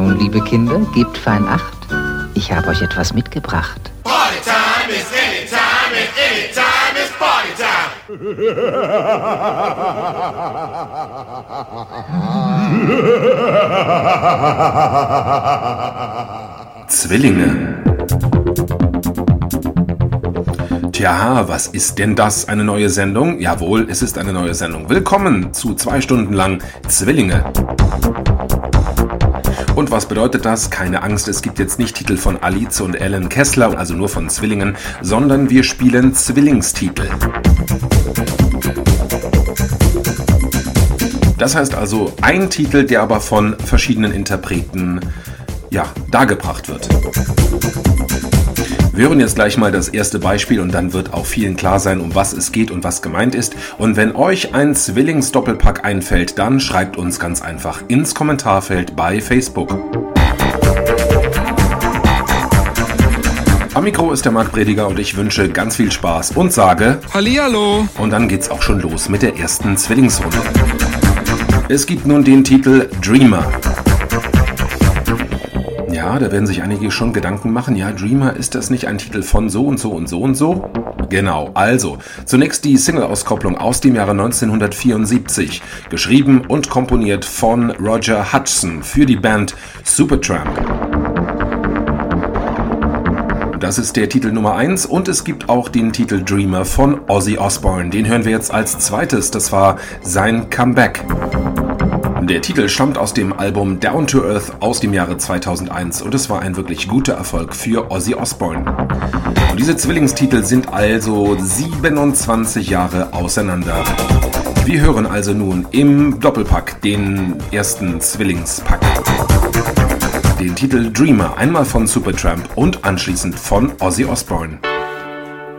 Nun, liebe Kinder, gebt fein Acht. Ich habe euch etwas mitgebracht. Partytime is anytime and anytime is partytime. Zwillinge. Tja, was ist denn das? Eine neue Sendung? Jawohl, es ist eine neue Sendung. Willkommen zu 2 Stunden lang Zwillinge. Und was bedeutet das? Keine Angst, es gibt jetzt nicht Titel von Alice und Ellen Kessler, also nur von Zwillingen, sondern wir spielen Zwillingstitel. Das heißt also ein Titel, der aber von verschiedenen Interpreten dargebracht wird. Wir hören jetzt gleich mal das erste Beispiel und dann wird auch vielen klar sein, um was es geht und was gemeint ist. Und wenn euch ein Zwillingsdoppelpack einfällt, dann schreibt uns ganz einfach ins Kommentarfeld bei Facebook. Am Mikro ist der Marc Prediger und ich wünsche ganz viel Spaß und sage Hallihallo! Und dann geht's auch schon los mit der ersten Zwillingsrunde. Es gibt nun den Titel Dreamer. Ja, da werden sich einige schon Gedanken machen. Ja, Dreamer, ist das nicht ein Titel von so und so und so und so? Genau, also zunächst die Single-Auskopplung aus dem Jahre 1974, geschrieben und komponiert von Roger Hodgson für die Band Supertramp. Das ist der Titel Nummer 1 und es gibt auch den Titel Dreamer von Ozzy Osbourne. Den hören wir jetzt als zweites, das war sein Comeback. Der Titel stammt aus dem Album Down to Earth aus dem Jahre 2001 und es war ein wirklich guter Erfolg für Ozzy Osbourne. Und diese Zwillingstitel sind also 27 Jahre auseinander. Wir hören also nun im Doppelpack den ersten Zwillingspack. Den Titel Dreamer, einmal von Supertramp und anschließend von Ozzy Osbourne.